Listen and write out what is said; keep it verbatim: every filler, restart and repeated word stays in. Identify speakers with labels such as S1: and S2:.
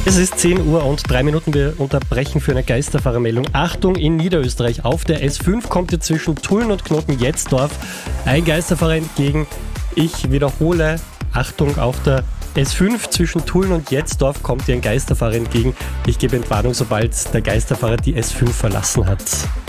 S1: Es ist zehn Uhr und drei Minuten. Wir unterbrechen für eine Geisterfahrermeldung. Achtung, in Niederösterreich auf der S fünf kommt ihr zwischen Tulln und Knoten-Jetzdorf ein Geisterfahrer entgegen. Ich wiederhole, Achtung, auf der S fünf zwischen Tulln und Jetzdorf kommt ihr ein Geisterfahrer entgegen. Ich gebe Entwarnung, sobald der Geisterfahrer die S fünf verlassen hat.